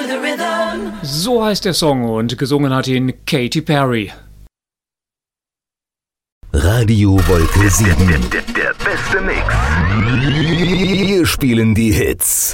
the rhythm. So heißt der Song und gesungen hat ihn Katy Perry. Radio Wolke 7. Der beste Mix. Wir spielen die Hits.